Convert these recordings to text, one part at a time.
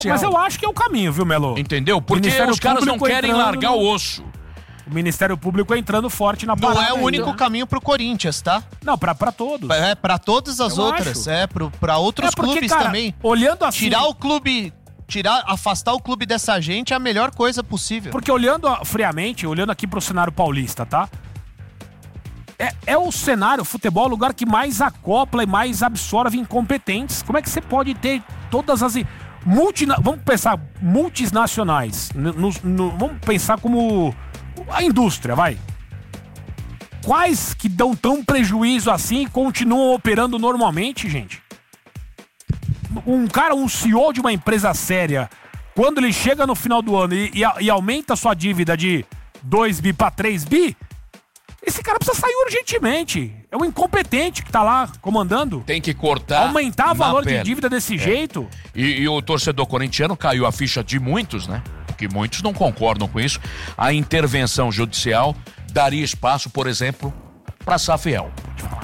Mas eu acho que é o caminho, viu, Melo? Entendeu? Porque os caras não querem largar o osso. O Ministério Público entrando forte na parada. Não é o único caminho pro Corinthians, tá? Não, pra todos. É, pra todas as outras. Pra outros clubes cara, também. Olhando assim... Afastar o clube dessa gente é a melhor coisa possível. Porque olhando friamente, olhando aqui pro cenário paulista, tá? É o cenário, o futebol, o lugar que mais acopla e mais absorve incompetentes. Como é que você pode ter todas as... Vamos pensar, multinacionais. Vamos pensar como a indústria, vai. Quais que dão tão prejuízo assim e continuam operando normalmente, gente? Um CEO de uma empresa séria, quando ele chega no final do ano e aumenta sua dívida de 2 bi para 3 bi, esse cara precisa sair urgentemente. É um incompetente que tá lá comandando. Tem que cortar. Aumentar o valor de dívida desse jeito. E o torcedor corintiano caiu a ficha de muitos, né? Porque muitos não concordam com isso. A intervenção judicial daria espaço, por exemplo, para Safiel.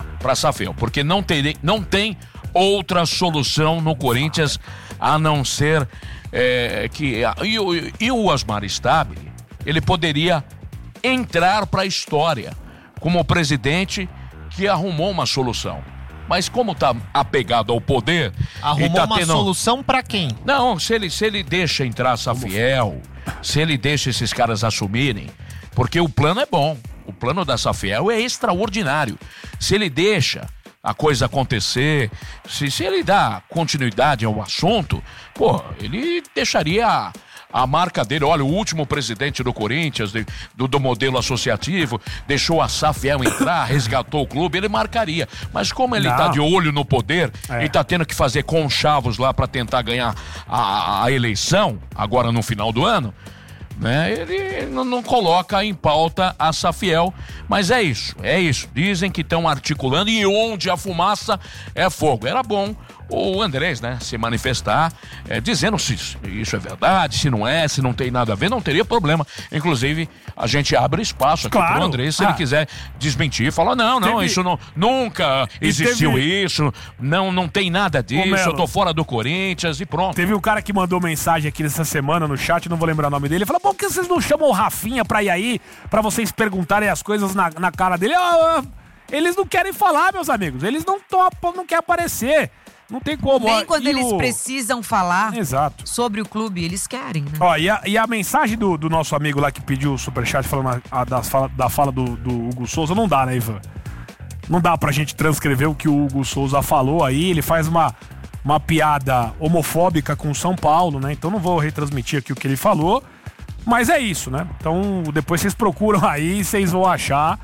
Porque não tem outra solução no Corinthians a não ser que... E o Osmar Stabile, ele poderia entrar para a história como o presidente que arrumou uma solução. Mas como tá apegado ao poder... Arrumou uma solução pra quem? Não, se ele deixa entrar Safiel, se ele deixa esses caras assumirem, porque o plano é bom, o plano da Safiel é extraordinário. Se ele deixa a coisa acontecer, se ele dá continuidade ao assunto, ele deixaria a marca dele. Olha, o último presidente do Corinthians, do modelo associativo, deixou a Safiel entrar, resgatou o clube, ele marcaria. Mas como ele tá de olho no poder e tá tendo que fazer conchavos lá para tentar ganhar a eleição, agora no final do ano, né? Ele não coloca em pauta a Safiel, mas é isso. Dizem que estão articulando e onde a fumaça é fogo. Era bom o Andrés, né, se manifestar, dizendo se isso é verdade, se não é, se não tem nada a ver, não teria problema. Inclusive, a gente abre espaço aqui pro Andrés, se ele quiser desmentir, falar, não, isso nunca existiu isso, não tem nada disso, eu tô fora do Corinthians e pronto. Teve um cara que mandou mensagem aqui nessa semana no chat, não vou lembrar o nome dele, ele falou, por que vocês não chamam o Rafinha pra ir aí, pra vocês perguntarem as coisas na cara dele? Eles não querem falar, meus amigos, eles não querem aparecer. Não tem como. Nem quando eles precisam falar sobre o clube, eles querem, né? Ó, e a mensagem do nosso amigo lá que pediu o superchat falando da fala do Hugo Souza, não dá, né, Ivan? Não dá pra gente transcrever o que o Hugo Souza falou aí, ele faz uma piada homofóbica com São Paulo, né? Então não vou retransmitir aqui o que ele falou, mas é isso, né? Então depois vocês procuram aí e vocês vão achar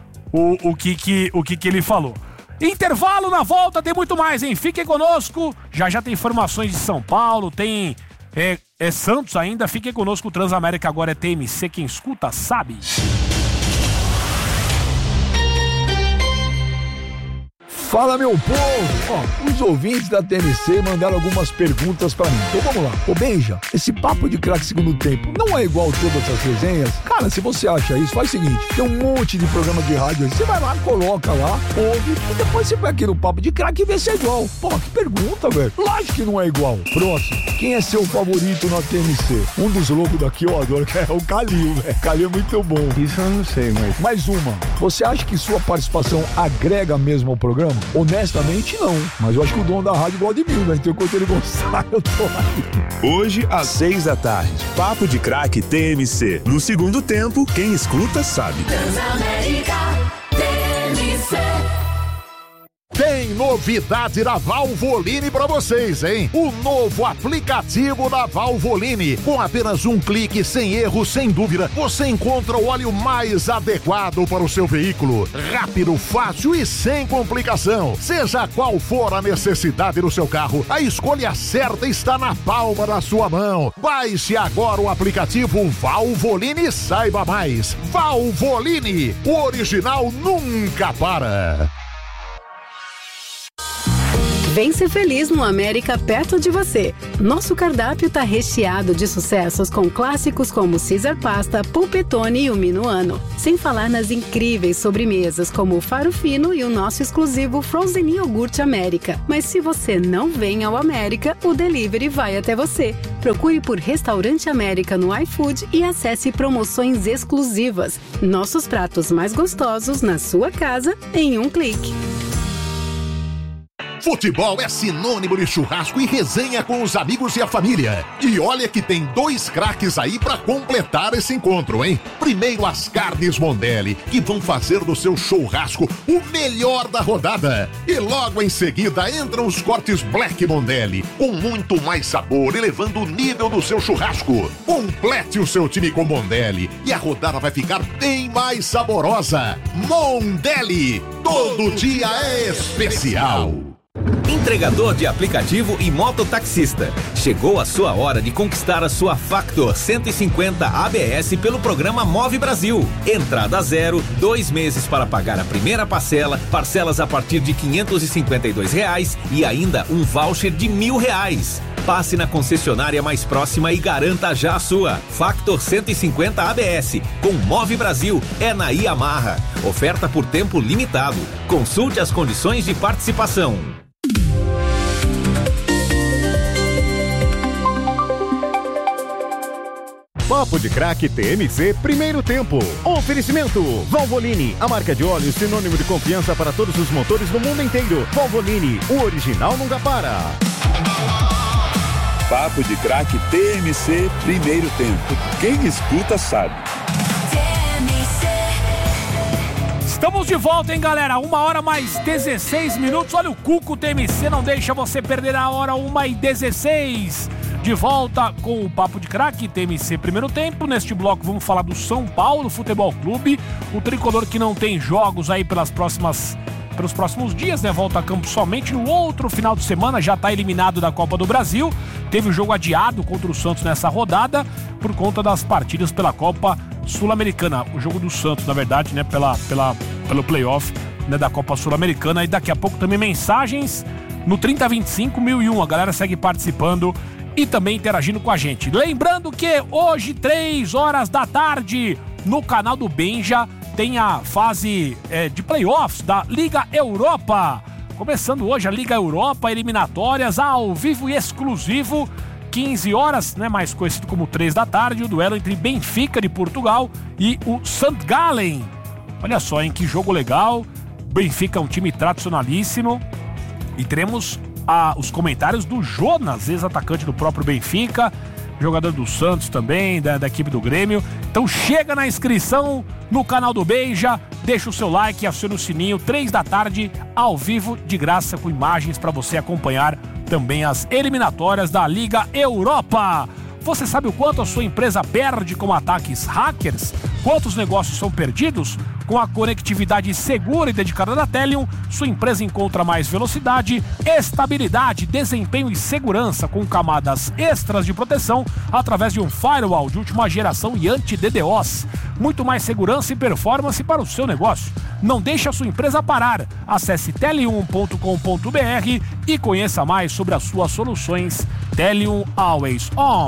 o que ele falou. Intervalo, na volta tem muito mais, hein? Fiquem conosco, já tem informações de São Paulo, tem Santos ainda, fiquem conosco, o Transamérica agora é TMC, quem escuta sabe. Fala, meu povo! Os ouvintes da TMC mandaram algumas perguntas pra mim. Então vamos lá. Ô, Benja, esse papo de craque segundo tempo não é igual todas as resenhas? Cara, se você acha isso, faz o seguinte, tem um monte de programa de rádio aí, você vai lá, coloca lá, ouve, e depois você vai aqui no papo de craque e vê se é igual. Pô, que pergunta, velho. Lógico que não é igual. Próximo. Quem é seu favorito na TMC? Um dos loucos daqui eu adoro, que é o Calil, velho. Calil é muito bom. Isso eu não sei, mas... Mais uma. Você acha que sua participação agrega mesmo ao programa? Honestamente, não. Mas eu acho que o dono da rádio gosta de mim, né? Então, enquanto ele gostar, eu tô aí. Hoje, às 6 da tarde, Papo de Craque TMC. No segundo tempo, quem escuta sabe. Transamérica TMC. Tem novidade da Valvoline pra vocês, hein? O novo aplicativo da Valvoline. Com apenas um clique, sem erro, sem dúvida, você encontra o óleo mais adequado para o seu veículo. Rápido, fácil e sem complicação. Seja qual for a necessidade do seu carro, a escolha certa está na palma da sua mão. Baixe agora o aplicativo Valvoline e saiba mais. Valvoline, o original nunca para. Vem ser feliz no América perto de você. Nosso cardápio tá recheado de sucessos com clássicos como Caesar Pasta, Polpettone e o Minuano. Sem falar nas incríveis sobremesas como o Faro Fino e o nosso exclusivo Frozen Iogurte América. Mas se você não vem ao América, o delivery vai até você. Procure por Restaurante América no iFood e acesse promoções exclusivas. Nossos pratos mais gostosos na sua casa em um clique. Futebol é sinônimo de churrasco e resenha com os amigos e a família. E olha que tem 2 craques aí pra completar esse encontro, hein? Primeiro, as carnes Mondelli, que vão fazer do seu churrasco o melhor da rodada. E logo em seguida entram os cortes Black Mondelli, com muito mais sabor, elevando o nível do seu churrasco. Complete o seu time com Mondelli e a rodada vai ficar bem mais saborosa. Mondelli, todo dia é especial. Entregador de aplicativo e mototaxista. Chegou a sua hora de conquistar a sua Factor 150 ABS pelo programa Move Brasil. Entrada zero, 2 meses para pagar a primeira parcela, parcelas a partir de R$ 552 e ainda um voucher de R$1.000. Passe na concessionária mais próxima e garanta já a sua. Factor 150 ABS. Com Move Brasil é na Yamaha. Oferta por tempo limitado. Consulte as condições de participação. Papo de Craque TMC Primeiro Tempo. Oferecimento Valvoline, a marca de óleo sinônimo de confiança para todos os motores do mundo inteiro. Valvoline, o original nunca para. Papo de Craque TMC Primeiro Tempo. Quem escuta sabe. Estamos de volta, hein, galera? 1h mais 16 minutos. Olha, o Cuco TMC não deixa você perder a hora. 1h16. De volta com o Papo de Craque TMC Primeiro Tempo. Neste bloco vamos falar do São Paulo Futebol Clube. O tricolor que não tem jogos aí pelos próximos dias, né? Volta a campo somente no outro final de semana. Já está eliminado da Copa do Brasil. Teve o jogo adiado contra o Santos nessa rodada por conta das partidas pela Copa Sul-Americana. O jogo do Santos, na verdade, né? Pelo playoff, né, da Copa Sul-Americana. E daqui a pouco também mensagens no 3025-1001. A galera segue participando e também interagindo com a gente. Lembrando que hoje, 3h da tarde, no canal do Benja, tem a fase de playoffs da Liga Europa. Começando hoje a Liga Europa, eliminatórias ao vivo e exclusivo. 15h, né, mais conhecido como 3 da tarde, o duelo entre Benfica de Portugal e o St. Gallen. Olha só, hein, que jogo legal. Benfica é um time tradicionalíssimo. E teremos os comentários do Jonas, ex-atacante do próprio Benfica, jogador do Santos também, da equipe do Grêmio. Então chega na inscrição no canal do Beija, deixa o seu like e aciona o sininho. 3 da tarde, ao vivo, de graça, com imagens para você acompanhar também as eliminatórias da Liga Europa. Você sabe o quanto a sua empresa perde com ataques hackers? Quantos negócios são perdidos? Com a conectividade segura e dedicada da Telium, sua empresa encontra mais velocidade, estabilidade, desempenho e segurança com camadas extras de proteção através de um firewall de última geração e anti-DDoS. Muito mais segurança e performance para o seu negócio. Não deixe a sua empresa parar. Acesse telium.com.br e conheça mais sobre as suas soluções Telium Always On.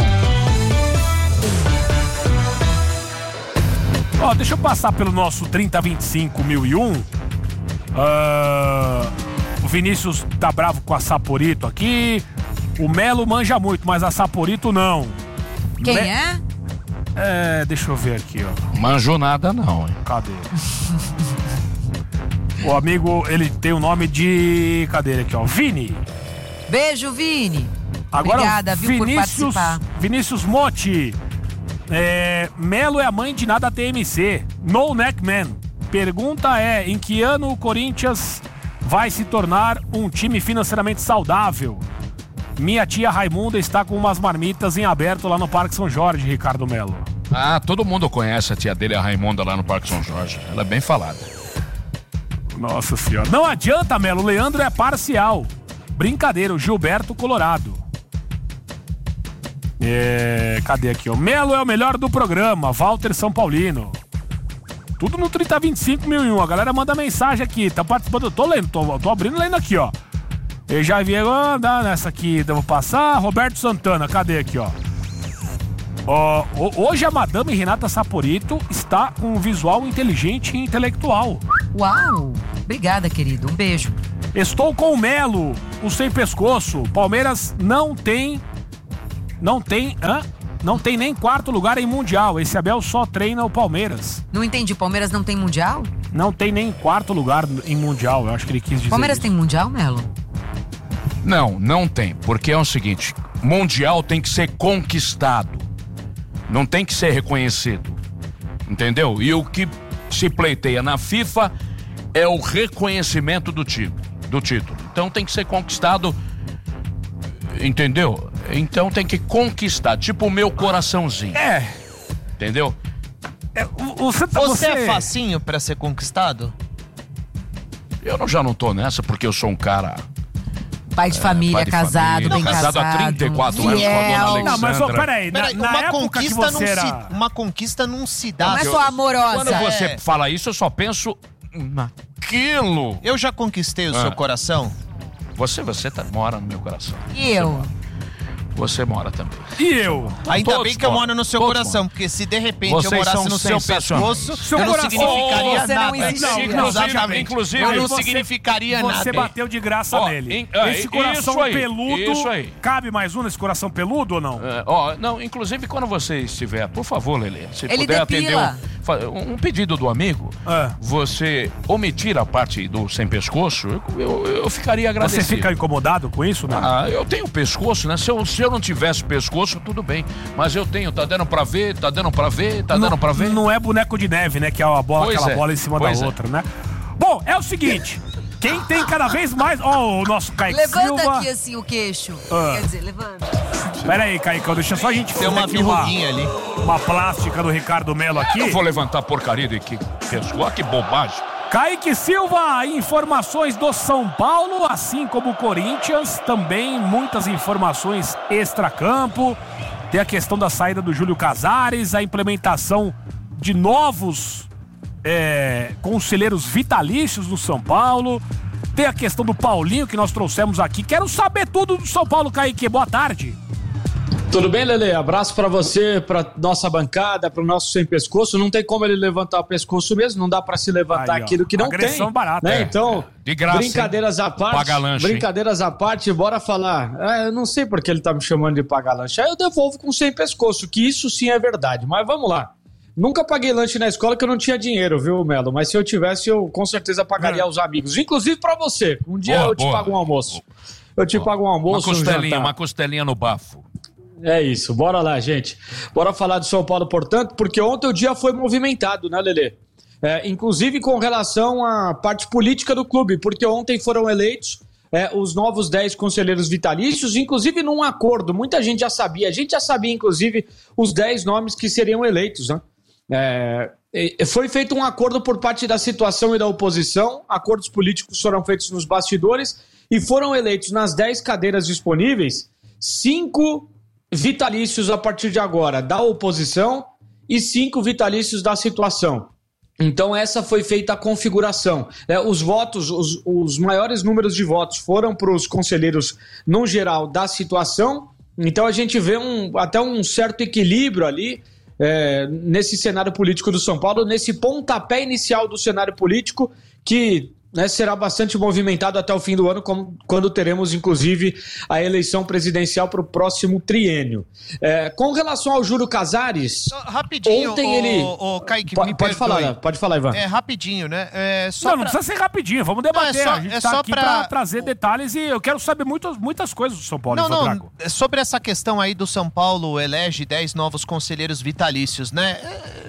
Ó, deixa eu passar pelo nosso 3025-1001. O Vinícius tá bravo com a Saporito aqui. O Melo manja muito, mas a Saporito não. Quem é? Deixa eu ver aqui, ó. Manjou nada não, hein? Cadê? O amigo, ele tem o nome de... Cadê ele aqui, ó? Vini. Beijo, Vini. Agora, obrigada, viu, por participar. Vinícius Motti. Melo é a mãe de nada TMC. No Neck Man. Pergunta é: em que ano o Corinthians vai se tornar um time financeiramente saudável? Minha tia Raimunda está com umas marmitas em aberto lá no Parque São Jorge, Ricardo Melo. Ah, todo mundo conhece a tia dele, a Raimunda, lá no Parque São Jorge. Ela é bem falada. Nossa senhora. Não adianta, Melo. O Leandro é parcial. Brincadeira, o Gilberto Colorado. Cadê aqui, ó? Melo é o melhor do programa. Walter São Paulino. Tudo no 3025-1001. A galera manda mensagem aqui. Tá participando. Eu tô lendo, tô abrindo e lendo aqui, ó. Eu já vi andar nessa aqui, devo passar. Roberto Santana, cadê aqui, ó? Hoje a Madame Renata Saporito está com um visual inteligente e intelectual. Uau! Obrigada, querido. Um beijo. Estou com o Melo, o sem pescoço. Palmeiras não tem nem quarto lugar em Mundial. Esse Abel só treina o Palmeiras. Não entendi. Palmeiras não tem Mundial? Não tem nem quarto lugar em Mundial. Eu acho que ele quis dizer Palmeiras isso. tem Mundial, Melo? Não tem. Porque é o seguinte, Mundial tem que ser conquistado. Não tem que ser reconhecido. Entendeu? E o que se pleiteia na FIFA é o reconhecimento do título. Então tem que ser conquistado. Entendeu? Então tem que conquistar. Tipo o meu coraçãozinho. Entendeu? Você é facinho pra ser conquistado? Eu já não tô nessa porque eu sou um cara... Pai de família, casado, bem casado. Há 34 anos com a dona Alexandra. Não, mas peraí, uma conquista não se dá. Não é só amorosa. Quando você fala isso, eu só penso naquilo. Eu já conquistei o seu coração? Você mora no meu coração. E eu? Você mora também. E eu? Ainda bem que eu moro no seu coração, porque se de repente eu morasse no seu pescoço, eu não significaria nada. Inclusive, eu não significaria nada. Você bateu de graça nele. Esse coração peludo. Isso aí. Cabe mais um nesse coração peludo ou não? Não, inclusive quando você estiver, por favor, Lelê, se ele puder depila. atender um pedido do amigo, você omitir a parte do sem pescoço, eu ficaria agradecido. Você fica incomodado com isso, né? Eu tenho pescoço, né? Se eu não tivesse pescoço, tudo bem. Mas eu tenho, tá dando pra ver. Não é boneco de neve, né? Que é a bola, aquela bola em cima da outra, né? Bom, é o seguinte. Quem tem cada vez mais... Ó, o nosso Kaique Silva... Levanta aqui assim o queixo. Quer dizer, levanta. Pera aí, Kaique, deixa só a gente... Tem uma verruguinha ali. Uma plástica do Ricardo Melo aqui. Eu vou levantar porcaria de que pessoa, que bobagem. Kaique Silva, informações do São Paulo, assim como o Corinthians, também muitas informações extracampo. Tem a questão da saída do Júlio Casares, a implementação de novos conselheiros vitalícios no São Paulo. Tem a questão do Paulinho que nós trouxemos aqui. Quero saber tudo do São Paulo, Kaique. Boa tarde. Tudo bem, Lelê? Abraço pra você, pra nossa bancada, pro nosso sem pescoço. Não tem como ele levantar o pescoço mesmo, não dá pra se levantar aquilo que não agressão tem. Barata, né? Então, de graça, brincadeiras à parte. Paga lanche. Brincadeiras à parte, bora falar. Eu não sei porque ele tá me chamando de pagar lanche. Aí eu devolvo com sem pescoço, que isso sim é verdade. Mas vamos lá. Nunca paguei lanche na escola que eu não tinha dinheiro, viu, Melo? Mas se eu tivesse, eu com certeza pagaria aos amigos. Inclusive pra você. Um dia eu te pago um almoço. Eu te pago um almoço, uma costelinha no bafo. É isso, bora lá, gente. Bora falar de São Paulo, portanto, porque ontem o dia foi movimentado, né, Lelê? Inclusive com relação à parte política do clube, porque ontem foram eleitos os novos 10 conselheiros vitalícios, inclusive num acordo. Muita gente já sabia, inclusive, os 10 nomes que seriam eleitos, né? Foi feito um acordo por parte da situação e da oposição, acordos políticos foram feitos nos bastidores e foram eleitos nas 10 cadeiras disponíveis 5 vitalícios a partir de agora da oposição e 5 vitalícios da situação. Então essa foi feita a configuração. Os votos, os maiores números de votos foram para os conselheiros no geral da situação. Então a gente vê até um certo equilíbrio ali nesse cenário político do São Paulo, nesse pontapé inicial do cenário político que será bastante movimentado até o fim do ano, quando teremos, inclusive, a eleição presidencial para o próximo triênio. Com relação ao Júlio Casares, rapidinho, ontem Kaique, pode falar, Ivan. Rapidinho, né? Não precisa ser rapidinho, vamos debater. A gente está aqui para trazer detalhes e eu quero saber muitas coisas do São Paulo. Não, sobre essa questão aí do São Paulo elege 10 novos conselheiros vitalícios, né?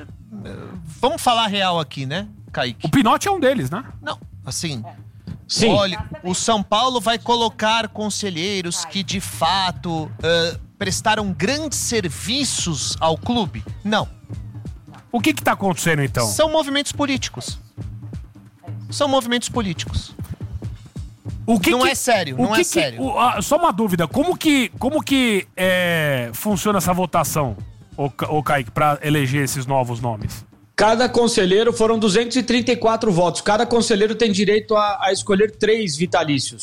Vamos falar real aqui, né, Kaique? O Pinotti é um deles, né? Não. Assim, sim. Olha, o São Paulo vai colocar conselheiros que de fato prestaram grandes serviços ao clube? Não. O que está acontecendo então? São movimentos políticos. Não é sério. Só uma dúvida, como que funciona essa votação, ô Kaique, para eleger esses novos nomes? Cada conselheiro foram 234 votos. Cada conselheiro tem direito a escolher 3 vitalícios.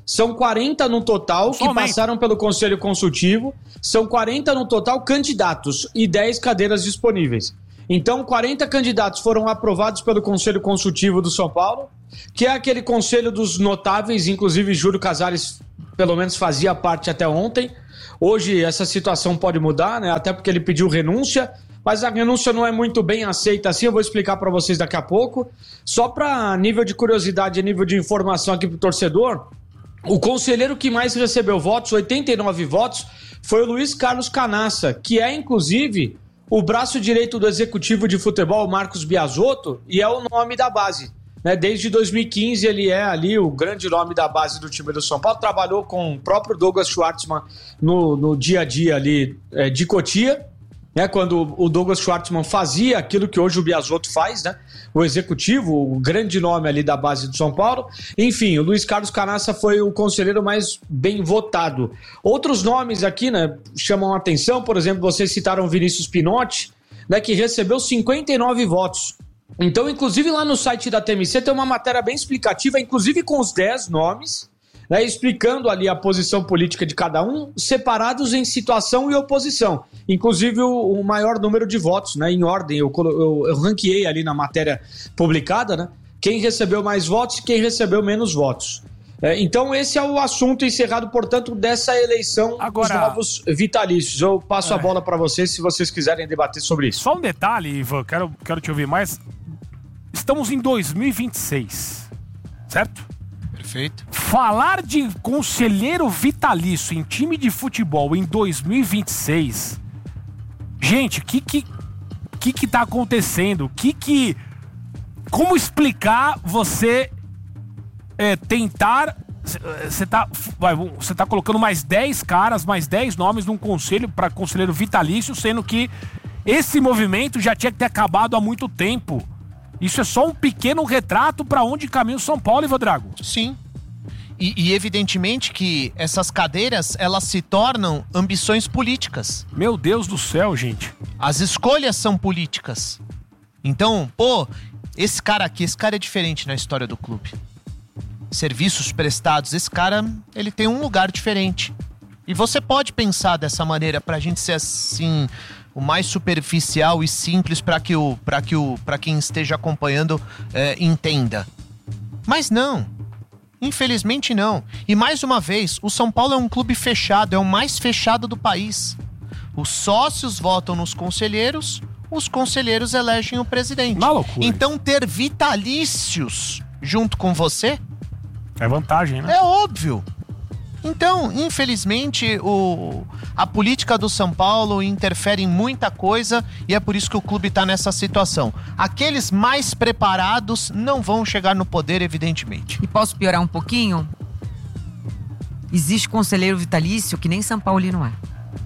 São 40 no total que Somente. passaram pelo Conselho Consultivo, são 40 no total candidatos e 10 cadeiras disponíveis. Então, 40 candidatos foram aprovados pelo Conselho Consultivo do São Paulo, que é aquele conselho dos notáveis, inclusive Júlio Casares, pelo menos fazia parte até ontem. Hoje essa situação pode mudar, né? Até porque ele pediu renúncia, mas a renúncia não é muito bem aceita assim, eu vou explicar para vocês daqui a pouco. Só para nível de curiosidade e nível de informação aqui pro torcedor, o conselheiro que mais recebeu votos, 89 votos, foi o Luiz Carlos Canassa, que é inclusive o braço direito do executivo de futebol, Marcos Biasotto, e é o nome da base. Desde 2015 ele é ali o grande nome da base do time do São Paulo, trabalhou com o próprio Douglas Schwartzman no dia a dia ali de Cotia, quando o Douglas Schwartzman fazia aquilo que hoje o Biasotto faz, né? O executivo, o grande nome ali da base do São Paulo. Enfim, o Luiz Carlos Canassa foi o conselheiro mais bem votado. Outros nomes aqui, né, chamam a atenção, por exemplo, vocês citaram Vinícius Pinotti, né, que recebeu 59 votos. Então, inclusive lá no site da TMC tem uma matéria bem explicativa, inclusive com os 10 nomes, né, explicando ali a posição política de cada um, separados em situação e oposição. Inclusive o maior número de votos, né, em ordem. Eu ranqueei ali na matéria publicada, né, quem recebeu mais votos e quem recebeu menos votos. Então esse é o assunto encerrado, portanto, dessa eleição dos novos vitalícios. Eu passo a bola para vocês se vocês quiserem debater sobre isso. Só um detalhe, Ivan, quero te ouvir mais. Estamos em 2026, certo? Perfeito. Falar de conselheiro vitalício em time de futebol em 2026... Gente, o que tá acontecendo? Como explicar você tentar... Você tá colocando mais 10 caras, mais 10 nomes num conselho para conselheiro vitalício, sendo que esse movimento já tinha que ter acabado há muito tempo. Isso é só um pequeno retrato para onde caminha o São Paulo, Ivan Drago. Sim. E evidentemente que essas cadeiras, elas se tornam ambições políticas. Meu Deus do céu, gente. As escolhas são políticas. Então, esse cara é diferente na história do clube. Serviços prestados, esse cara, ele tem um lugar diferente. E você pode pensar dessa maneira pra gente ser assim, o mais superficial e simples pra quem esteja acompanhando entenda. Mas não. Infelizmente não. E mais uma vez, o São Paulo é um clube fechado, é o mais fechado do país. Os sócios votam nos conselheiros, os conselheiros elegem o presidente. Uma loucura. Então ter vitalícios junto com você... é vantagem, né? É óbvio. Então, infelizmente, a política do São Paulo interfere em muita coisa e é por isso que o clube está nessa situação. Aqueles mais preparados não vão chegar no poder, evidentemente. E posso piorar um pouquinho? Existe conselheiro vitalício que nem São Paulino é.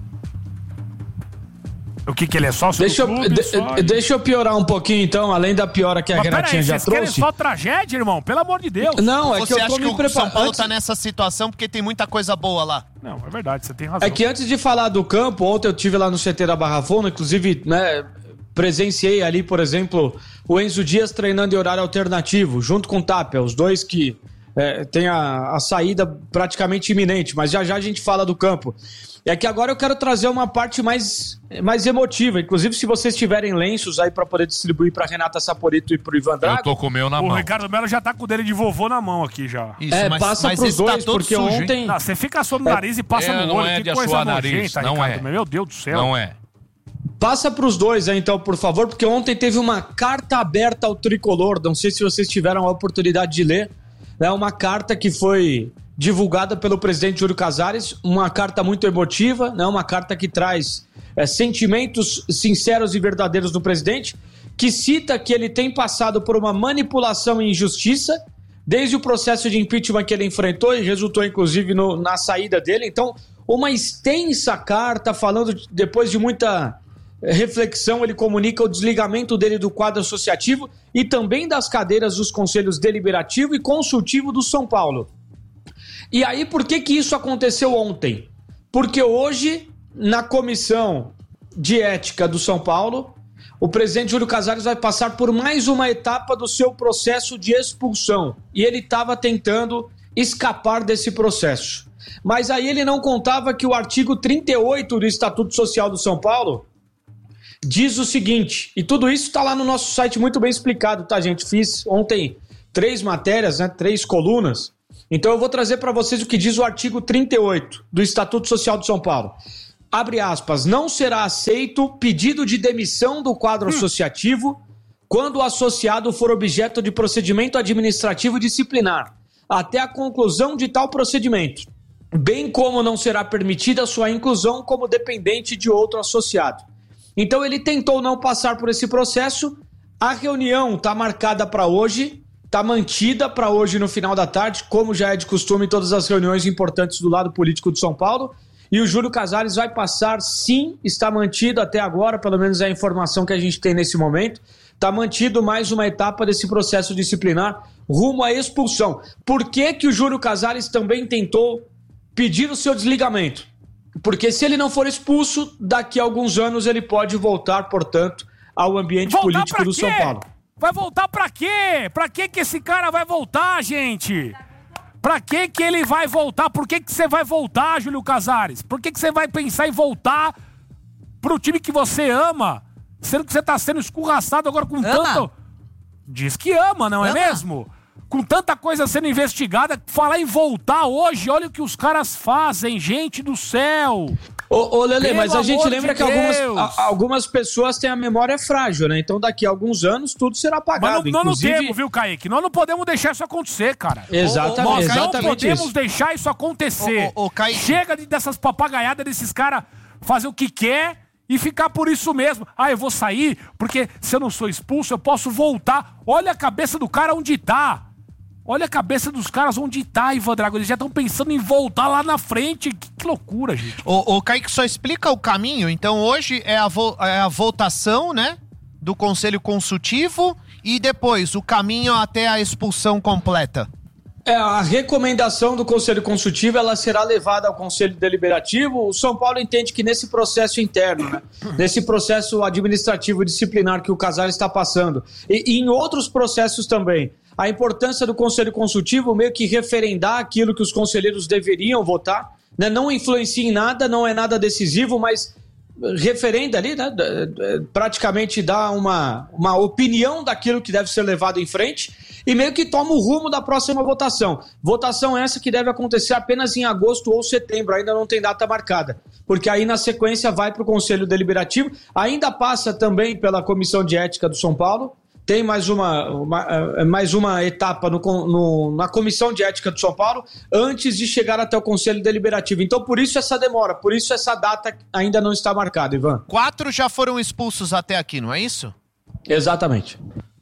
O que ele é sócio do clube? Deixa eu piorar um pouquinho, então, além da piora que a Renatinha já trouxe. Vocês querem só tragédia, irmão? Pelo amor de Deus. Não, é que eu tô me preparando. O São Paulo tá nessa situação porque tem muita coisa boa lá. Não, é verdade, você tem razão. É que antes de falar do campo, ontem eu estive lá no CT da Barra Funda, inclusive, né, presenciei ali, por exemplo, o Enzo Dias treinando em horário alternativo, junto com o Tapia, os dois que tem a saída praticamente iminente, mas já a gente fala do campo. É que agora eu quero trazer uma parte mais emotiva. Inclusive, se vocês tiverem lenços aí pra poder distribuir pra Renata Saporito e pro Ivan Drago. Eu tô com o meu na mão. O Ricardo Melo já tá com o dele de vovô na mão aqui já. Isso, passa pros dois, tá porque sujo, ontem... Não, você fica assando o nariz e passa no olho. Não é que de coisa assoar nojenta, nariz, não Ricardo. é. Meu Deus do céu. Não é. Passa pros dois aí, então, por favor, porque ontem teve uma carta aberta ao tricolor. Não sei se vocês tiveram a oportunidade de ler. É uma carta que foi divulgada pelo presidente Júlio Casares, uma carta muito emotiva, né? Uma carta que traz sentimentos sinceros e verdadeiros do presidente, que cita que ele tem passado por uma manipulação e injustiça, desde o processo de impeachment que ele enfrentou e resultou, inclusive, na saída dele. Então, uma extensa carta falando, depois de muita reflexão, ele comunica o desligamento dele do quadro associativo e também das cadeiras dos conselhos deliberativo e consultivo do São Paulo. E aí, por que isso aconteceu ontem? Porque hoje, na comissão de ética do São Paulo, o presidente Júlio Casares vai passar por mais uma etapa do seu processo de expulsão. E ele estava tentando escapar desse processo. Mas aí ele não contava que o artigo 38 do Estatuto Social do São Paulo diz o seguinte, e tudo isso está lá no nosso site muito bem explicado, tá, gente? Fiz ontem 3 matérias, né, 3 colunas. Então eu vou trazer para vocês o que diz o artigo 38 do Estatuto Social do São Paulo. Abre aspas, não será aceito pedido de demissão do quadro associativo quando o associado for objeto de procedimento administrativo disciplinar, até a conclusão de tal procedimento, bem como não será permitida sua inclusão como dependente de outro associado. Então ele tentou não passar por esse processo, a reunião está marcada para hoje, está mantida para hoje no final da tarde, como já é de costume em todas as reuniões importantes do lado político de São Paulo, e o Júlio Casares vai passar, sim, está mantido até agora, pelo menos é a informação que a gente tem nesse momento, está mantido mais uma etapa desse processo disciplinar rumo à expulsão. Por que que o Júlio Casares também tentou pedir o seu desligamento? Porque se ele não for expulso, daqui a alguns anos ele pode voltar, portanto, ao ambiente político do São Paulo. Vai voltar pra quê? Pra que esse cara vai voltar, gente? Pra que ele vai voltar? Por que você vai voltar, Júlio Casares? Por que você vai pensar em voltar pro time que você ama? Sendo que você tá sendo escorraçado agora com tanto... Diz que ama, não é mesmo? Com tanta coisa sendo investigada, falar em voltar hoje, olha o que os caras fazem, gente do céu. Ô Lelê, mas a gente lembra que algumas pessoas têm a memória frágil, né? Então daqui a alguns anos tudo será apagado. Mas nós não temos, viu, Kaique? Nós não podemos deixar isso acontecer, cara. Exatamente. Nós não podemos deixar isso acontecer. Chega dessas papagaiadas desses caras fazer o que quer e ficar por isso mesmo. Eu vou sair, porque se eu não sou expulso, eu posso voltar. Olha a cabeça do cara onde tá. Olha a cabeça dos caras onde tá, Ivan Drago. Eles já estão pensando em voltar lá na frente. Que loucura, gente. O Kaique só explica o caminho. Então hoje é a votação, né? Do Conselho Consultivo e depois o caminho até a expulsão completa. A recomendação do Conselho Consultivo ela será levada ao Conselho Deliberativo. O São Paulo entende que nesse processo interno, né, nesse processo administrativo disciplinar que o Casares está passando, e em outros processos também, a importância do Conselho Consultivo meio que referendar aquilo que os conselheiros deveriam votar, né, não influencia em nada, não é nada decisivo, mas referenda ali, né, praticamente dá uma opinião daquilo que deve ser levado em frente e meio que toma o rumo da próxima votação. Votação essa que deve acontecer apenas em agosto ou setembro, ainda não tem data marcada, porque aí na sequência vai para o Conselho Deliberativo, ainda passa também pela Comissão de Ética do São Paulo, tem mais uma etapa na Comissão de Ética do São Paulo antes de chegar até o Conselho Deliberativo. Então, por isso essa demora, por isso essa data ainda não está marcada, Ivan. 4 já foram expulsos até aqui, não é isso? Exatamente.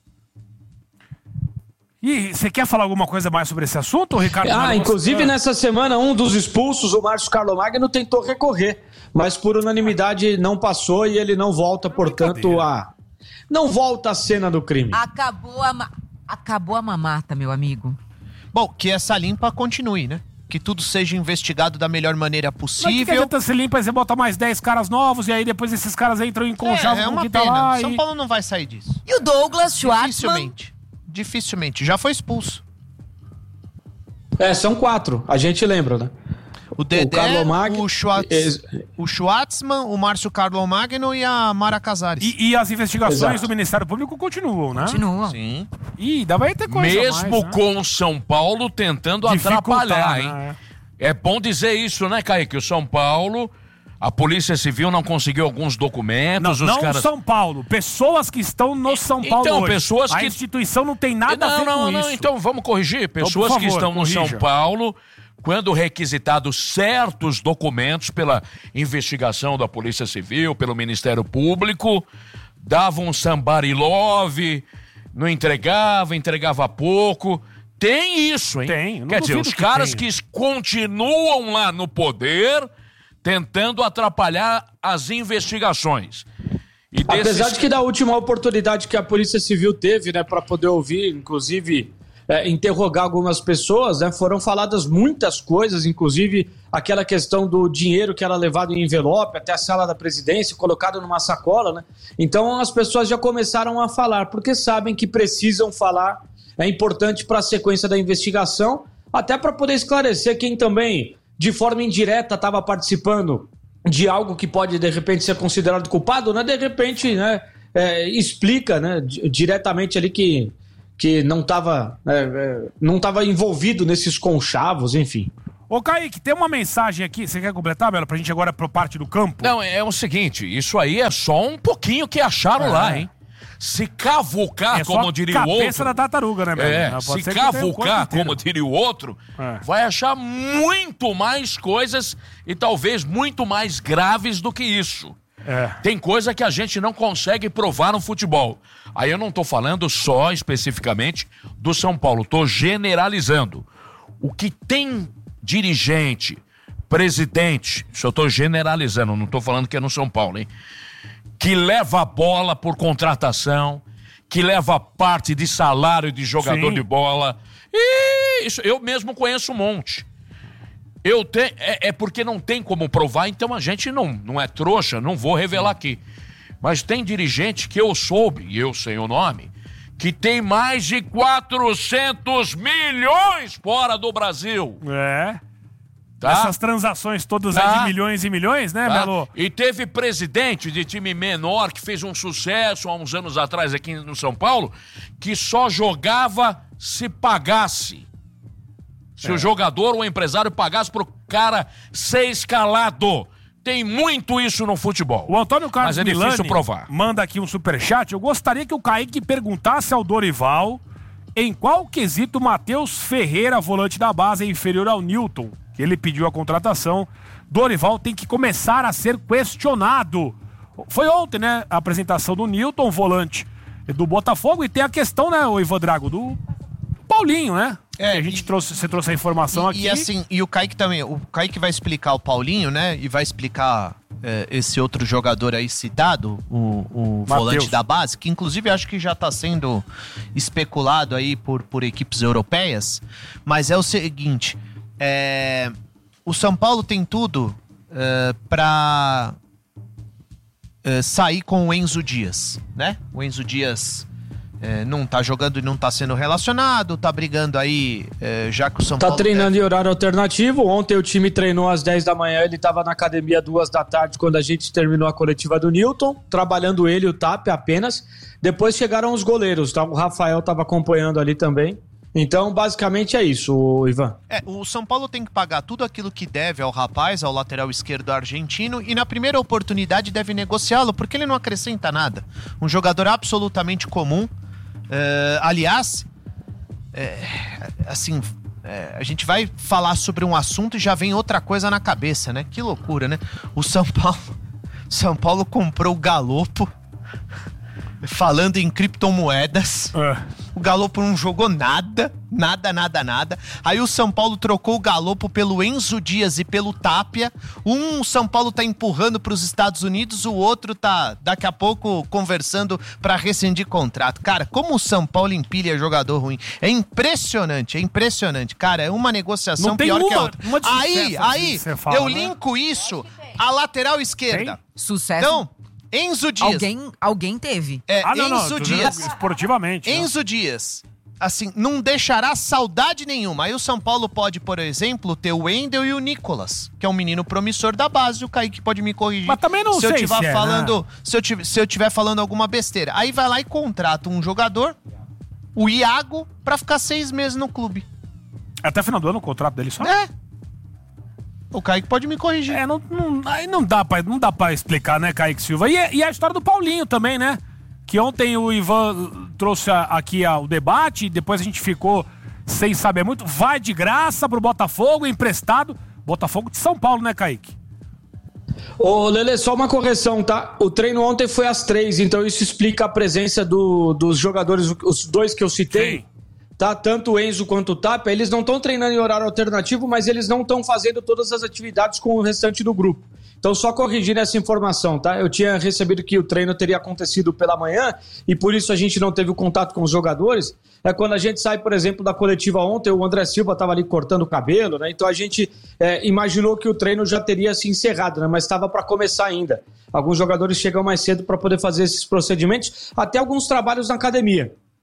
E você quer falar alguma coisa mais sobre esse assunto, Ricardo? Inclusive nessa semana, um dos expulsos, o Márcio Carlomagno, tentou recorrer, mas por unanimidade não passou e ele não volta, portanto, não volta à cena do crime. Acabou a mamata, meu amigo. Bom, que essa limpa continue, né? Que tudo seja investigado da melhor maneira possível. Mas que adianta ser limpa e você bota mais 10 caras novos e aí depois esses caras entram em conchavo com o que tá lá. São Paulo não vai sair disso. E o Douglas Schwartzman? Dificilmente. Já foi expulso. São 4. A gente lembra, né? O Dedé, o Schwartzman, o Márcio Carlomagno e a Mara Casares. E as investigações do Ministério Público continuam, né? Continuam. Sim. E ainda vai ter coisa mesmo mais, né? Com o São Paulo tentando atrapalhar, hein? É bom dizer isso, né, Kaique? O São Paulo, a Polícia Civil não conseguiu alguns documentos. Não São Paulo, pessoas que estão no São Paulo então, hoje. Pessoas a que... instituição não tem nada a ver com isso. Então vamos corrigir. Pessoas que estão no São Paulo, quando requisitados certos documentos pela investigação da Polícia Civil, pelo Ministério Público, davam um somebody love, não entregava pouco. Tem isso, hein? Tem. Quer dizer, os caras que continuam lá no poder tentando atrapalhar as investigações. Apesar de que da última oportunidade que a Polícia Civil teve, né, para poder ouvir, inclusive interrogar algumas pessoas, né, foram faladas muitas coisas, inclusive aquela questão do dinheiro que era levado em envelope até a sala da presidência, colocado numa sacola, né? Então as pessoas já começaram a falar, porque sabem que precisam falar, é importante para a sequência da investigação, até para poder esclarecer quem também, de forma indireta, estava participando de algo que pode, de repente, ser considerado culpado, né? De repente, né, explica, né, diretamente ali que não estava envolvido nesses conchavos, enfim. Ô, Kaique, tem uma mensagem aqui, você quer completar, Belo, pra gente agora pro parte do campo? Não, é o seguinte, isso aí é só um pouquinho que acharam lá, hein? Se cavucar, como diria o outro... cabeça da tartaruga, né, Belo? Se cavucar, como diria o outro, vai achar muito mais coisas e talvez muito mais graves do que isso. Tem coisa que a gente não consegue provar no futebol. Aí eu não tô falando só especificamente do São Paulo, tô generalizando. O que tem dirigente, presidente, isso eu tô generalizando, não tô falando que é no São Paulo, hein? Que leva a bola por contratação, que leva parte de salário de jogador de bola. E isso, eu mesmo conheço um monte. É porque não tem como provar, então a gente não é trouxa, não vou revelar aqui. Mas tem dirigente que eu soube, e eu sei o nome, que tem mais de 400 milhões fora do Brasil. Tá? Essas transações todas aí de milhões e milhões, né, Belo? E teve presidente de time menor que fez um sucesso há uns anos atrás aqui no São Paulo, que só jogava se pagasse. Se o jogador ou o empresário pagasse pro cara ser escalado. Tem muito isso no futebol. O Antônio Carlos Mas é difícil Milani provar. Manda aqui um superchat. Eu gostaria que o Kaique perguntasse ao Dorival em qual quesito Matheus Ferreira, volante da base, é inferior ao Newton, que ele pediu a contratação. Dorival tem que começar a ser questionado. Foi ontem, né, a apresentação do Newton, volante do Botafogo, e tem a questão, né, o Ivan Drago, do Paulinho, né? Você trouxe a informação aqui. E assim, e o Kaique também, o Kaique vai explicar o Paulinho, né? E vai explicar esse outro jogador aí citado, o volante da base, que inclusive acho que já tá sendo especulado aí por equipes europeias. Mas é o seguinte, o São Paulo tem tudo pra sair com o Enzo Dias, né? O Enzo Dias... não tá jogando e não tá sendo relacionado, tá brigando aí, já que o São Paulo... Tá treinando em horário alternativo. Ontem o time treinou às 10 da manhã, ele tava na academia 2 da tarde, quando a gente terminou a coletiva do Newton, trabalhando ele e o Tapia apenas. Depois chegaram os goleiros, tá? O Rafael tava acompanhando ali também. Então, basicamente é isso, Ivan. O São Paulo tem que pagar tudo aquilo que deve ao rapaz, ao lateral esquerdo argentino, e na primeira oportunidade deve negociá-lo, porque ele não acrescenta nada. Um jogador absolutamente comum. Aliás, a gente vai falar sobre um assunto e já vem outra coisa na cabeça, né? Que loucura, né? O São Paulo comprou o Galopo, falando em criptomoedas. O Galopo não jogou nada. Aí o São Paulo trocou o Galopo pelo Enzo Dias e pelo Tapia. O São Paulo tá empurrando pros Estados Unidos, o outro tá daqui a pouco conversando pra rescindir contrato. Cara, como o São Paulo empilha jogador ruim. É impressionante. Cara, é uma negociação pior que a outra. Aí, eu linko isso à lateral esquerda. Tem? Sucesso. Então, Enzo Dias. Alguém teve. Enzo Dias. Esportivamente. Enzo Dias. Assim, não deixará saudade nenhuma. Aí o São Paulo pode, por exemplo, ter o Wendel e o Nicolas, que é um menino promissor da base. O Kaique pode me corrigir. Mas também não sei se eu estiver falando alguma besteira. Aí vai lá e contrata um jogador, o Iago, pra ficar 6 meses no clube. Até final do ano o contrato dele só? O Kaique pode me corrigir. Aí não dá pra explicar, né, Kaique Silva? E a história do Paulinho também, né? Que ontem o Ivan trouxe aqui o debate, e depois a gente ficou sem saber muito. Vai de graça pro Botafogo, emprestado. Botafogo de São Paulo, né, Kaique? Ô, Lelê, só uma correção, tá? O treino ontem foi às 3, então isso explica a presença dos jogadores, os dois que eu citei. Sim. Tá? Tanto o Enzo quanto o Tapia, eles não estão treinando em horário alternativo, mas eles não estão fazendo todas as atividades com o restante do grupo. Então, só corrigindo essa informação, tá? Eu tinha recebido que o treino teria acontecido pela manhã e por isso a gente não teve o contato com os jogadores. Quando a gente sai, por exemplo, da coletiva ontem, o André Silva estava ali cortando o cabelo, né? Então a gente imaginou que o treino já teria se encerrado, né? Mas estava para começar ainda. Alguns jogadores chegam mais cedo para poder fazer esses procedimentos, até alguns trabalhos na academia.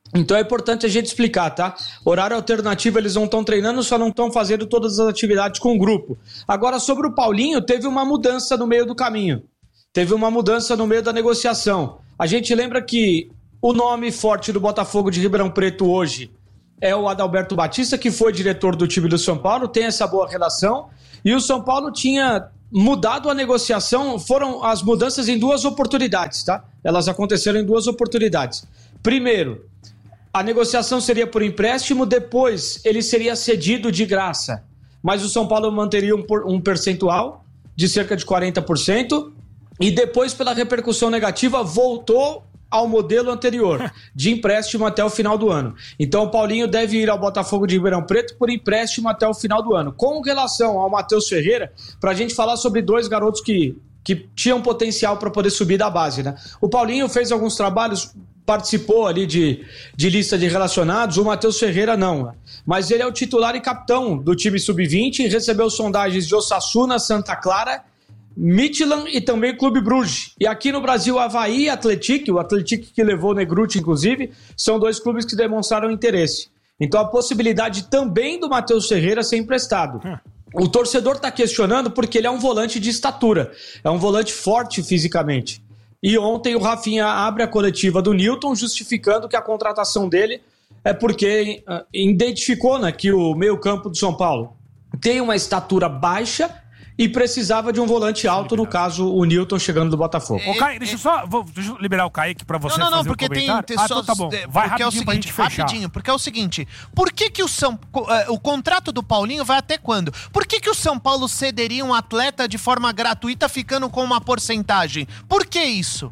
Então é importante a gente explicar, tá? Horário alternativo, eles não estão treinando, só não estão fazendo todas as atividades com o grupo. Agora, sobre o Paulinho, teve uma mudança no meio do caminho. Teve uma mudança no meio da negociação. A gente lembra que o nome forte do Botafogo de Ribeirão Preto hoje é o Adalberto Batista, que foi diretor do time do São Paulo, tem essa boa relação. E o São Paulo tinha mudado a negociação, foram as mudanças em 2 oportunidades, tá? Elas aconteceram em 2 oportunidades. Primeiro, a negociação seria por empréstimo, depois ele seria cedido de graça. Mas o São Paulo manteria um percentual de cerca de 40%, e depois, pela repercussão negativa, voltou ao modelo anterior, de empréstimo até o final do ano. Então o Paulinho deve ir ao Botafogo de Ribeirão Preto por empréstimo até o final do ano. Com relação ao Matheus Ferreira, para a gente falar sobre 2 garotos que tinham potencial para poder subir da base, né? O Paulinho fez alguns trabalhos, participou ali de lista de relacionados, o Matheus Ferreira não. Mas ele é o titular e capitão do time sub-20 e recebeu sondagens de Osasuna, Santa Clara, Midtjylland e também Clube Bruges. E aqui no Brasil, Avaí e Atlético, o Atlético que levou o Negruti, inclusive, são 2 clubes que demonstraram interesse. Então a possibilidade também do Matheus Ferreira ser emprestado. O torcedor está questionando porque ele é um volante de estatura, é um volante forte fisicamente. E ontem o Rafinha abre a coletiva do Newton justificando que a contratação dele é porque identificou, né, que o meio-campo do São Paulo tem uma estatura baixa e precisava de um volante alto, no caso, o Newton chegando do Botafogo. Ô, Kaique, deixa eu liberar o Kaique pra você fazer porque um comentário. tem Então tá bom. Vai rapidinho pra gente fechar. Rapidinho, porque é o seguinte, por que o contrato do Paulinho vai até quando? Por que o São Paulo cederia um atleta de forma gratuita ficando com uma porcentagem? Por que isso?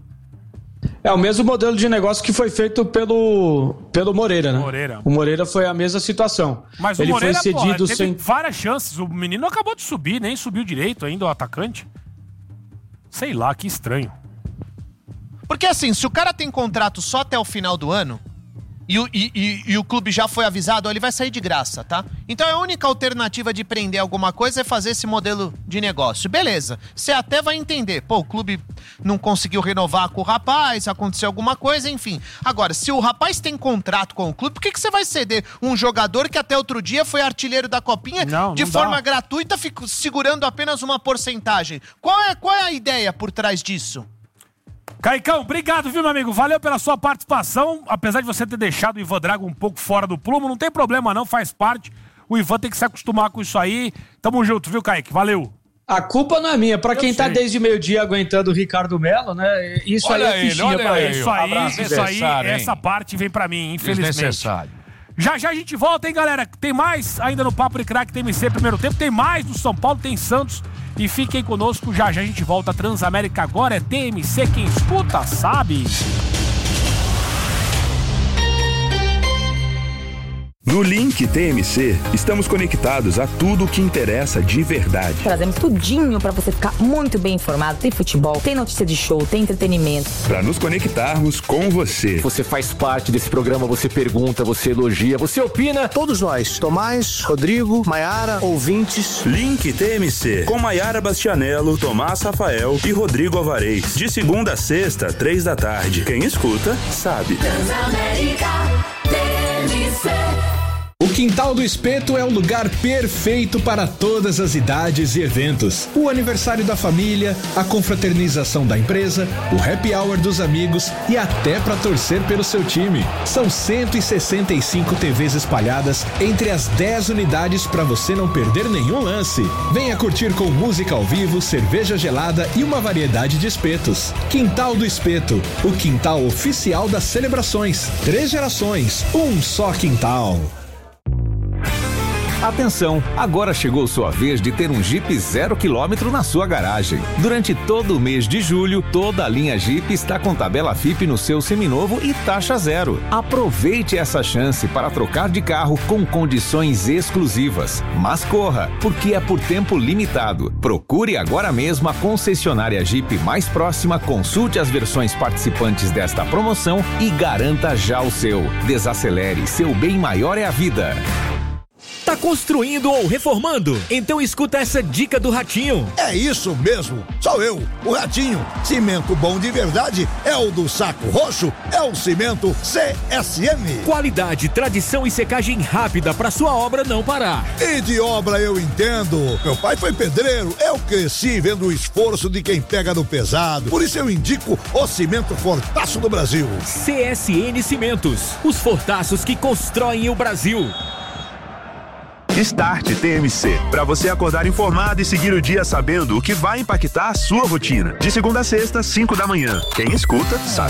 É o mesmo modelo de negócio que foi feito pelo Moreira, né? O Moreira foi a mesma situação. Mas ele o Moreira, foi cedido teve várias chances. O menino acabou de subir, nem subiu direito ainda o atacante. Sei lá, que estranho. Porque assim, se o cara tem contrato só até o final do ano e o clube já foi avisado, ele vai sair de graça, tá? Então a única alternativa de prender alguma coisa é fazer esse modelo de negócio. Beleza, você até vai entender. Pô, o clube não conseguiu renovar com o rapaz, aconteceu alguma coisa, enfim. Agora, se o rapaz tem contrato com o clube, por que você vai ceder um jogador que até outro dia foi artilheiro da Copinha de forma gratuita, segurando apenas uma porcentagem? Qual é a ideia por trás disso? Caicão, obrigado, viu, meu amigo? Valeu pela sua participação. Apesar de você ter deixado o Ivan Drago um pouco fora do plumo, não tem problema não, faz parte. O Ivan tem que se acostumar com isso aí. Tamo junto, viu, Kaique? Valeu. A culpa não é minha. Pra quem tá desde meio-dia aguentando o Ricardo Melo, né? Isso olha aí é fichinha pra ele. Isso aí, essa parte vem pra mim, infelizmente. Já a gente volta, hein, galera? Tem mais ainda no Papo de Craque TMC primeiro tempo. Tem mais do São Paulo, tem Santos. E fiquem conosco, já a gente volta. Transamérica agora é TMC, quem escuta sabe. No Link TMC, estamos conectados a tudo o que interessa de verdade. Trazemos tudinho para você ficar muito bem informado. Tem futebol, tem notícia de show, tem entretenimento. Para nos conectarmos com você. Você faz parte desse programa, você pergunta, você elogia, você opina. Todos nós, Tomás, Rodrigo, Maiara, ouvintes. Link TMC, com Maiara Bastianello, Tomás Rafael e Rodrigo Alvarez. De segunda a sexta, 15h. Quem escuta, sabe. Transamérica TMC. O Quintal do Espeto é o lugar perfeito para todas as idades e eventos. O aniversário da família, a confraternização da empresa, o happy hour dos amigos e até para torcer pelo seu time. São 165 TVs espalhadas entre as 10 unidades para você não perder nenhum lance. Venha curtir com música ao vivo, cerveja gelada e uma variedade de espetos. Quintal do Espeto, o quintal oficial das celebrações. 3 gerações, um só quintal. Atenção, agora chegou sua vez de ter um Jeep 0 km na sua garagem. Durante todo o mês de julho, toda a linha Jeep está com tabela FIP no seu seminovo e taxa zero. Aproveite essa chance para trocar de carro com condições exclusivas. Mas corra, porque é por tempo limitado. Procure agora mesmo a concessionária Jeep mais próxima, consulte as versões participantes desta promoção e garanta já o seu. Desacelere, seu bem maior é a vida. Tá construindo ou reformando? Então escuta essa dica do Ratinho. É isso mesmo, sou eu, o Ratinho. Cimento bom de verdade é o do Saco Roxo, é o cimento CSM. Qualidade, tradição e secagem rápida pra sua obra não parar. E de obra eu entendo. Meu pai foi pedreiro, eu cresci vendo o esforço de quem pega no pesado. Por isso eu indico o cimento Fortaço do Brasil. CSN Cimentos, os fortaços que constroem o Brasil. Start TMC, para você acordar informado e seguir o dia sabendo o que vai impactar a sua rotina. De segunda a sexta, 5 da manhã. Quem escuta, sabe.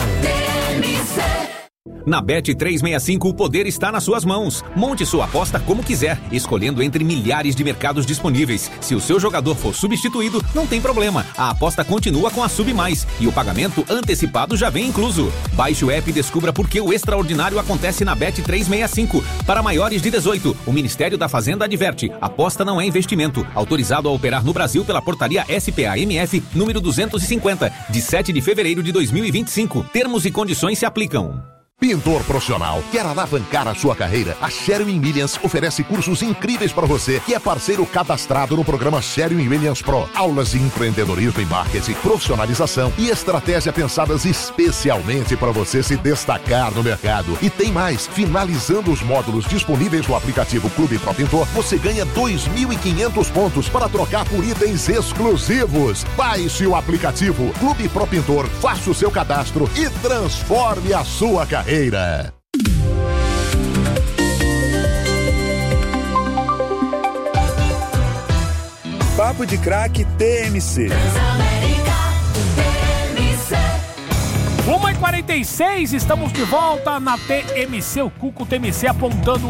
Na Bet365 o poder está nas suas mãos. Monte sua aposta como quiser, escolhendo entre milhares de mercados disponíveis. Se o seu jogador for substituído, não tem problema. A aposta continua com a Sub Mais e o pagamento antecipado já vem incluso. Baixe o app e descubra por que o extraordinário acontece na Bet365. Para maiores de 18, o Ministério da Fazenda adverte: aposta não é investimento. Autorizado a operar no Brasil pela portaria SPA-MF número 250, de 7 de fevereiro de 2025. Termos e condições se aplicam. Pintor profissional, quer alavancar a sua carreira? A Sherwin Williams oferece cursos incríveis para você, que é parceiro cadastrado no programa Sherwin Williams Pro. Aulas de empreendedorismo e marketing, profissionalização e estratégia pensadas especialmente para você se destacar no mercado. E tem mais, finalizando os módulos disponíveis no aplicativo Clube Pro Pintor, você ganha 2.500 pontos para trocar por itens exclusivos. Baixe o aplicativo Clube Pro Pintor, faça o seu cadastro e transforme a sua carreira. Papo de Craque TMC. 1h46, estamos de volta na TMC, o Cuco TMC apontando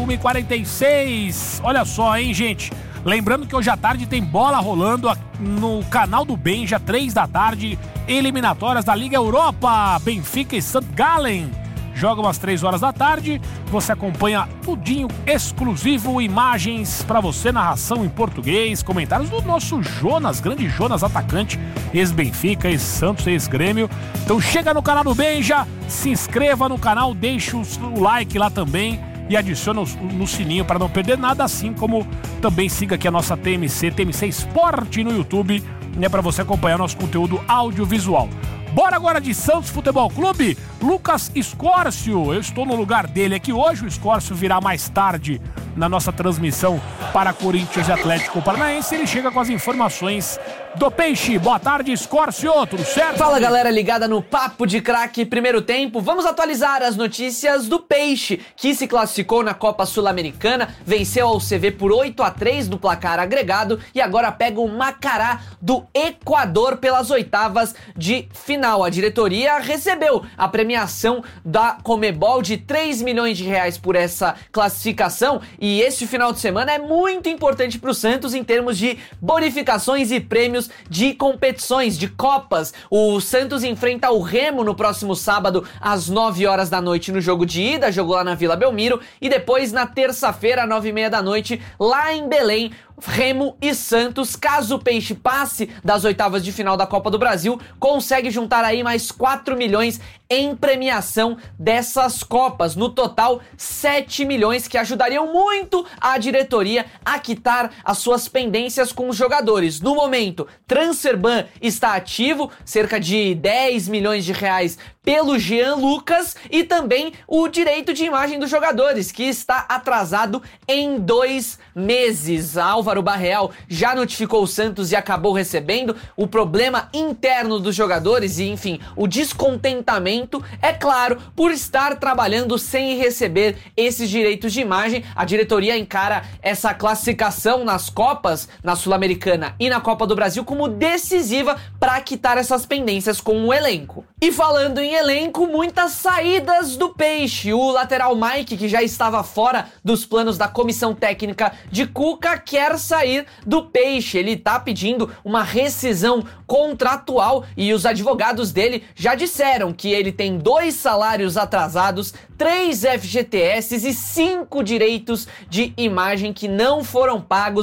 1h46. Olha só, hein, gente? Lembrando que hoje à tarde tem bola rolando no canal do Benja, 3 da tarde, eliminatórias da Liga Europa. Benfica e St. Gallen jogam às 3 horas da tarde. Você acompanha tudinho exclusivo, imagens pra você, narração em português, comentários do nosso Jonas, grande Jonas, atacante, ex-Benfica, ex-Santos, ex-Grêmio. Então chega no canal do Benja, se inscreva no canal, deixe o like lá também e adicione no sininho para não perder nada, assim como também siga aqui a nossa TMC Esporte no YouTube, né, para você acompanhar nosso conteúdo audiovisual. Bora agora de Santos Futebol Clube, Lucas Escórcio. Eu estou no lugar dele aqui hoje, o Escórcio virá mais tarde na nossa transmissão para Corinthians e Atlético Paranaense. Ele chega com as informações do Peixe. Boa tarde, Escórcio, tudo certo? Fala, galera ligada no Papo de Craque primeiro tempo. Vamos atualizar as notícias do Peixe, que se classificou na Copa Sul-Americana, venceu ao CV por 8-3 no placar agregado e agora pega o Macará do Equador pelas oitavas de final. A diretoria recebeu a premiação da Conmebol de 3 milhões de reais por essa classificação e este final de semana é muito importante para o Santos em termos de bonificações e prêmios de competições, de copas. O Santos enfrenta o Remo no próximo sábado às 9 horas da noite no jogo de ida, jogou lá na Vila Belmiro, e depois na terça-feira, às 9h30 da noite, lá em Belém, Remo e Santos. Caso o Peixe passe das oitavas de final da Copa do Brasil, consegue juntar aí mais 4 milhões em premiação dessas Copas. No total, 7 milhões que ajudariam muito a diretoria a quitar as suas pendências com os jogadores. No momento, Transferban está ativo, cerca de 10 milhões de reais pelo Jean Lucas, e também o direito de imagem dos jogadores, que está atrasado em 2 meses. Álvaro Barreal já notificou o Santos e acabou recebendo. O problema interno dos jogadores e, enfim, o descontentamento, é claro, por estar trabalhando sem receber esses direitos de imagem. A diretoria encara essa classificação nas Copas, na Sul-Americana e na Copa do Brasil, como decisiva para quitar essas pendências com o elenco. E falando em elenco, muitas saídas do Peixe. O lateral Mike, que já estava fora dos planos da comissão técnica de Cuca, quer sair do Peixe. Ele tá pedindo uma rescisão contratual e os advogados dele já disseram que ele tem 2 salários atrasados, 3 FGTS e 5 direitos de imagem que não foram pagos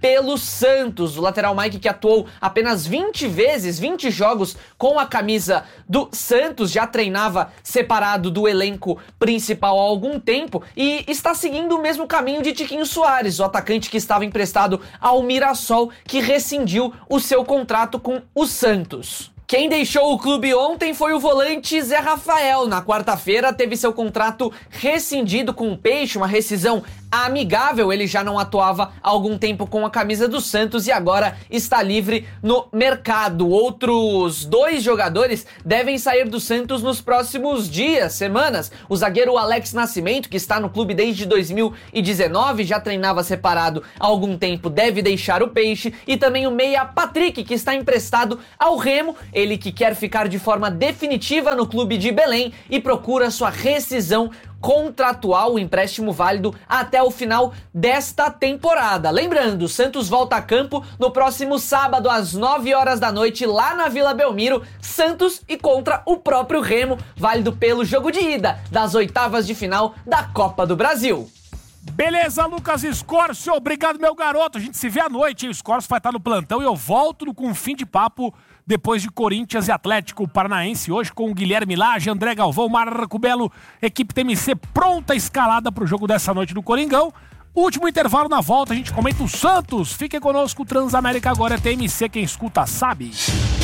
pelo Santos. O lateral Mike, que atuou apenas 20 jogos com a camisa do Santos, já treinava separado do elenco principal há algum tempo e está seguindo o mesmo caminho de Tiquinho Soares, o atacante que estava emprestado ao Mirassol, que rescindiu o seu contrato com o Santos. Quem deixou o clube ontem foi o volante Zé Rafael. Na quarta-feira teve seu contrato rescindido com o Peixe, uma rescisão amigável. Ele já não atuava há algum tempo com a camisa do Santos e agora está livre no mercado. Outros 2 jogadores devem sair do Santos nos próximos dias, semanas. O zagueiro Alex Nascimento, que está no clube desde 2019, já treinava separado há algum tempo, deve deixar o Peixe. E também o meia Patrick, que está emprestado ao Remo. Ele que quer ficar de forma definitiva no clube de Belém e procura sua rescisão contratual, o empréstimo válido até o final desta temporada. Lembrando, o Santos volta a campo no próximo sábado às 9 horas da noite lá na Vila Belmiro, Santos e contra o próprio Remo, válido pelo jogo de ida das oitavas de final da Copa do Brasil. Beleza, Lucas Escorcio, obrigado, meu garoto. A gente se vê à noite, hein? O Escorcio vai estar no plantão e eu volto com um fim de papo depois de Corinthians e Atlético Paranaense, hoje com o Guilherme Lage, André Galvão, Marco Belo, equipe TMC pronta, escalada para o jogo dessa noite do Coringão. Último intervalo, na volta a gente comenta o Santos. Fiquem conosco, o Transamérica agora é TMC, quem escuta sabe.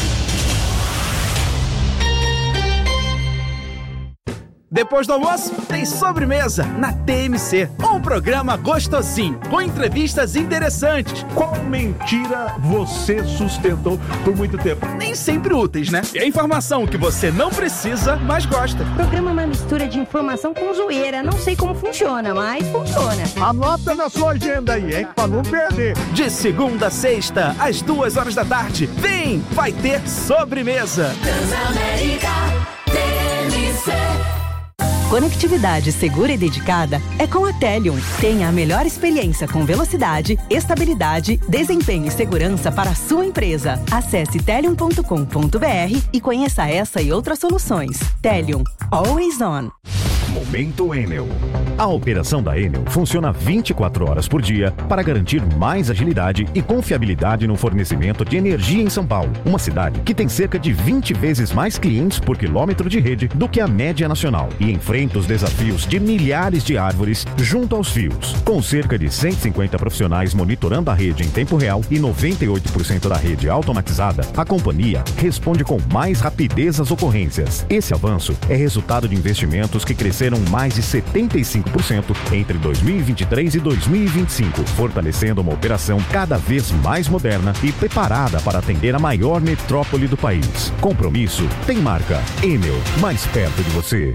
Depois do almoço, tem sobremesa na TMC. Um programa gostosinho, com entrevistas interessantes. Qual mentira você sustentou por muito tempo? Nem sempre úteis, né? E a informação que você não precisa, mas gosta. O programa é uma mistura de informação com zoeira. Não sei como funciona, mas funciona. Anota na sua agenda aí, hein? Pra não perder. De segunda a sexta, às 2 horas da tarde. Vem, vai ter sobremesa. Transamérica TMC. Conectividade segura e dedicada é com a Telium. Tenha a melhor experiência com velocidade, estabilidade, desempenho e segurança para a sua empresa. Acesse telium.com.br e conheça essa e outras soluções. Telium. Always on. Momento Enel. A operação da Enel funciona 24 horas por dia para garantir mais agilidade e confiabilidade no fornecimento de energia em São Paulo, uma cidade que tem cerca de 20 vezes mais clientes por quilômetro de rede do que a média nacional e enfrenta os desafios de milhares de árvores junto aos fios. Com cerca de 150 profissionais monitorando a rede em tempo real e 98% da rede automatizada, a companhia responde com mais rapidez às ocorrências. Esse avanço é resultado de investimentos que cresceram mais de 75% entre 2023 e 2025, fortalecendo uma operação cada vez mais moderna e preparada para atender a maior metrópole do país. Compromisso tem marca. Enel, mais perto de você.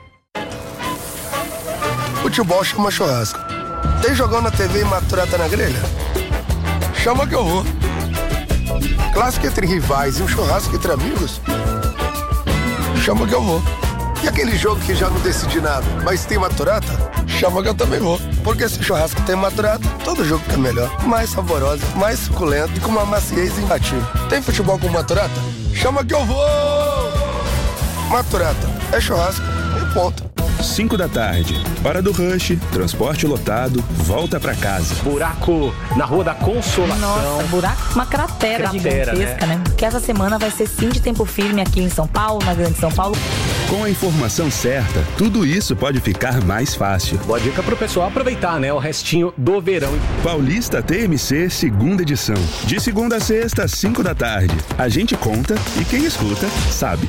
Futebol chama churrasco. Tem jogão na TV e maturata na grelha? Chama que eu vou. Clássico entre rivais e um churrasco entre amigos? Chama que eu vou. E aquele jogo que já não decidi nada, mas tem maturata? Chama que eu também vou. Porque se churrasco tem maturata, todo jogo fica melhor. Mais saboroso, mais suculento e com uma maciez imbatível. Tem futebol com maturata? Chama que eu vou! Maturata, é churrasco e ponto. 5 da tarde, hora do rush, transporte lotado, volta pra casa. Buraco na Rua da Consolação. Nossa, buraco, uma cratera gigantesca, né? Que essa semana vai ser sim de tempo firme aqui em São Paulo, na Grande São Paulo. Com a informação certa, tudo isso pode ficar mais fácil. Boa dica pro pessoal aproveitar, né? O restinho do verão. Paulista TMC, segunda edição. De segunda a sexta, às 5 da tarde. A gente conta e quem escuta, sabe.